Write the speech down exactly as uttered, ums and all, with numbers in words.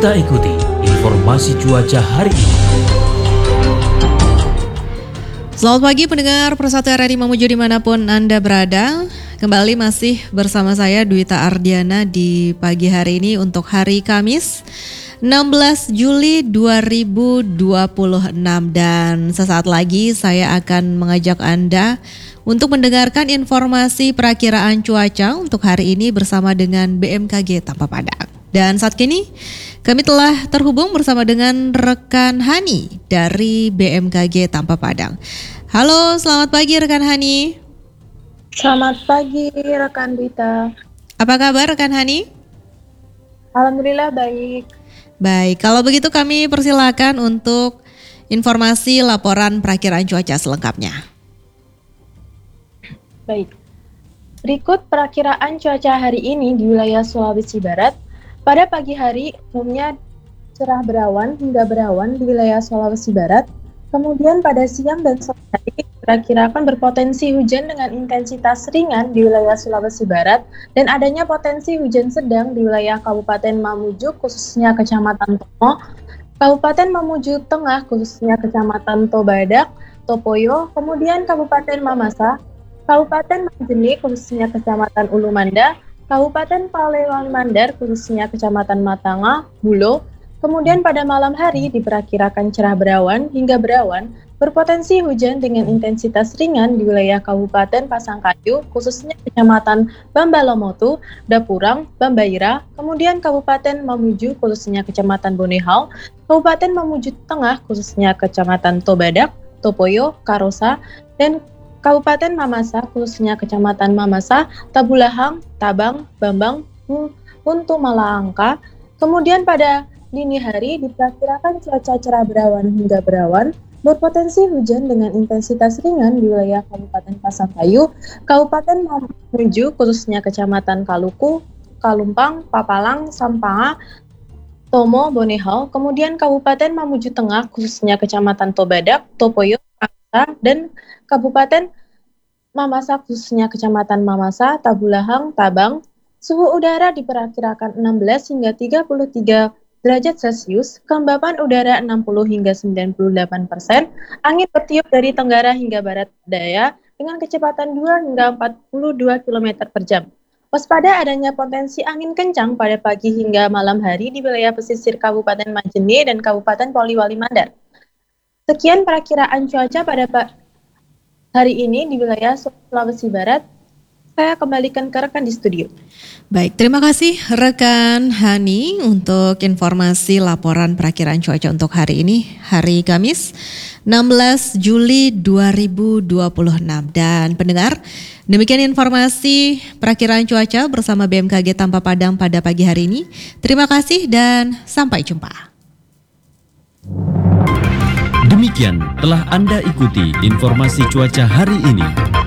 Kita ikuti informasi cuaca hari ini. Selamat pagi pendengar Persatu R R I Mamuju dimanapun Anda berada. Kembali masih bersama saya Dwita Ardiana di pagi hari ini untuk hari Kamis enam belas Juli dua ribu dua puluh enam. Dan sesaat lagi saya akan mengajak Anda untuk mendengarkan informasi perakiraan cuaca untuk hari ini bersama dengan B M K G Tampa Padang. Dan saat kini kami telah terhubung bersama dengan rekan Hani dari B M K G Tampa Padang. Halo, selamat pagi rekan Hani. Selamat pagi rekan Dita. Apa kabar rekan Hani? Alhamdulillah baik. Baik, kalau begitu kami persilakan untuk informasi laporan perakiraan cuaca selengkapnya. Baik. Berikut perakiraan cuaca hari ini di wilayah Sulawesi Barat. Pada pagi hari umumnya cerah berawan hingga berawan di wilayah Sulawesi Barat. Kemudian pada siang dan sore hari diperkirakan berpotensi hujan dengan intensitas ringan di wilayah Sulawesi Barat dan adanya potensi hujan sedang di wilayah Kabupaten Mamuju khususnya Kecamatan Tomo, Kabupaten Mamuju Tengah khususnya Kecamatan Tobadak, Topoyo, kemudian Kabupaten Mamasa, Kabupaten Majene khususnya Kecamatan Ulumanda, Kabupaten Palembang Mandar khususnya Kecamatan Matanga, Bulo. Kemudian pada malam hari diperkirakan cerah berawan hingga berawan, berpotensi hujan dengan intensitas ringan di wilayah Kabupaten Pasangkayu khususnya Kecamatan Bambalomotu, Dapurang, Bambaira, kemudian Kabupaten Mamuju khususnya Kecamatan Bonehal, Kabupaten Mamuju Tengah khususnya Kecamatan Tobadak, Topoyo, Karosa, dan Kabupaten Mamasa khususnya Kecamatan Mamasa, Tabulahang, Tabang, Bambang, Untu Malangka. Kemudian pada dini hari diperkirakan cuaca cerah berawan hingga berawan, berpotensi hujan dengan intensitas ringan di wilayah Kabupaten Pasangkayu, Kabupaten Mamuju khususnya Kecamatan Kaluku, Kalumpang, Papalang, Sampanga, Tomo, Bonehal, kemudian Kabupaten Mamuju Tengah khususnya Kecamatan Tobadak, Topoyo, dan Kabupaten Mamasa khususnya Kecamatan Mamasa, Tabulahang, Tabang. Suhu udara diperkirakan enam belas hingga tiga puluh tiga derajat Celcius, kelembapan udara enam puluh hingga sembilan puluh delapan persen, angin bertiup dari tenggara hingga barat daya dengan kecepatan dua hingga empat puluh dua kilometer per jam. Waspada adanya potensi angin kencang pada pagi hingga malam hari di wilayah pesisir Kabupaten Majene dan Kabupaten Poliwali Mandar. Sekian perakiraan cuaca pada hari ini di wilayah Sulawesi Barat. Saya kembalikan ke rekan di studio. Baik, terima kasih rekan Hani untuk informasi laporan perakiraan cuaca untuk hari ini, hari Kamis enam belas Juli dua ribu dua puluh enam. Dan pendengar, demikian informasi perakiraan cuaca bersama B M K G Tampa Padang pada pagi hari ini. Terima kasih dan sampai jumpa. Demikian telah Anda ikuti informasi cuaca hari ini.